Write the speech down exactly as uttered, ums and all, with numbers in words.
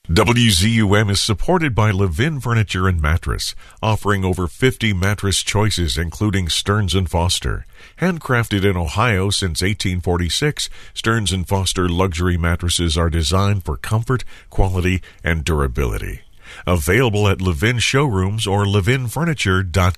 W Z U M is supported by Levin Furniture and Mattress, offering over fifty mattress choices including Stearns and Foster. Handcrafted in Ohio since eighteen forty-six, Stearns and Foster luxury mattresses are designed for comfort, quality, and durability. Available at Levin showrooms or levin furniture dot com.